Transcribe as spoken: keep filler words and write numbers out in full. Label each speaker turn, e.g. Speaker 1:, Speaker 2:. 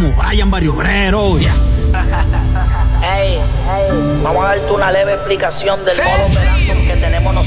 Speaker 1: como Brian Barrio Obrero. Yeah.
Speaker 2: Ey, ey, vamos a darte una leve explicación del modo operando que tenemos